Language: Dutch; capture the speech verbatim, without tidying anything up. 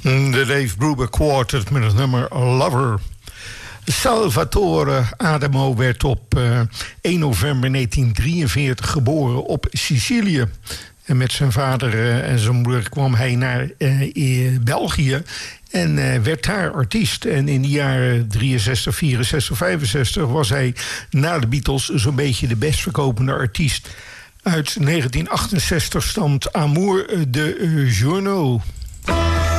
De Dave Brubeck Quartet met het nummer Lover. Salvatore Adamo werd op uh, één november negentien drieënveertig geboren op Sicilië. En met zijn vader uh, en zijn moeder kwam hij naar uh, België en uh, werd daar artiest. En in de jaren drieënzestig, vierenzestig, vijfenzestig was hij na de Beatles zo'n beetje de best verkopende artiest. Uit negentien achtenzestig stamt Amour de Journaux.